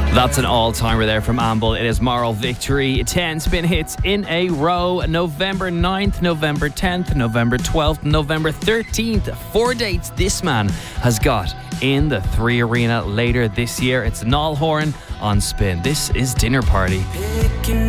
That's an all-timer there from Amble. It is Moral Victory. 10 spin hits in a row. November 9th, November 10th, November 12th, November 13th. 4 dates this man has got in the 3 Arena later this year. It's Niall Horan on Spin. This is Dinner Party.